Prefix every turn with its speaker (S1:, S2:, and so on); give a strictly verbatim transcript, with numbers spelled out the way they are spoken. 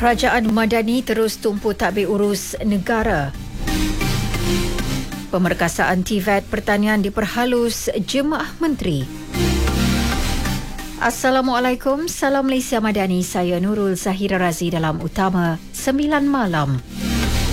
S1: Kerajaan Madani terus tumpu tadbir urus negara. Pemerkasaan T V E T Pertanian diperhalus Jemaah Menteri. Assalamualaikum, salam Malaysia Madani. Saya Nurul Zahira Razi dalam Utama sembilan Malam.